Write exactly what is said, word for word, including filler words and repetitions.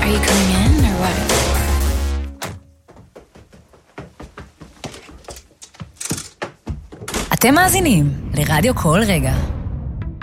Are you coming in or what? אתם מאזינים לרדיו כל רגע.